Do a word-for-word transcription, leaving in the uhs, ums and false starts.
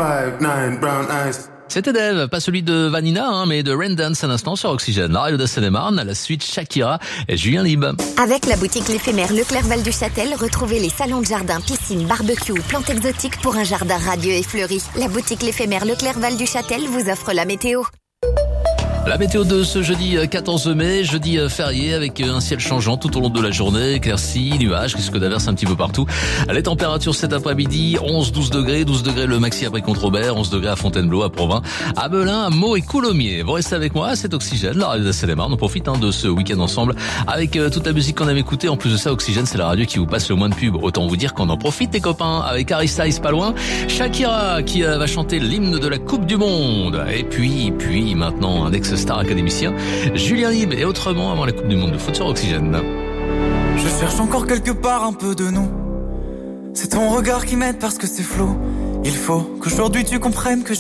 five nine brown eyes. C'était Dave, pas celui de Vanina, hein, mais de Rain Dance à l'instant sur Oxygène. La radio de Seine-et-Marne, à la suite Shakira et Julien Lib. Avec la boutique L'Éphémère Leclerc Val du Châtel, retrouvez les salons de jardin, piscine, barbecue ou plantes exotiques pour un jardin radieux et fleuri. La boutique L'Éphémère Leclerc Val du Châtel vous offre la météo. La météo de ce jeudi quatorze mai, jeudi férié avec un ciel changeant tout au long de la journée, éclaircies, nuages, risque d'averse un petit peu partout. Les températures cet après-midi, onze douze degrés, douze degrés le maxi à Brie-Comte-Robert, onze degrés à Fontainebleau, à Provins, à Melun, à Meaux et Coulommiers. Vous restez avec moi, c'est Oxygène, la radio de Seine-et-Marne. On profite hein, de ce week-end ensemble avec euh, toute la musique qu'on avait écoutée. En plus de ça, Oxygène, c'est la radio qui vous passe le moins de pub. Autant vous dire qu'on en profite, les copains, avec Harry Styles pas loin, Shakira qui euh, va chanter l'hymne de la Coupe du Monde. Et puis, puis maintenant, un ex-star académicien, Julien Lib et autrement avant la Coupe du Monde de foot sur Oxygène. Je cherche encore quelque part un peu de nous. C'est ton regard qui m'aide parce que c'est flou. Il faut qu'aujourd'hui tu comprennes que j'ai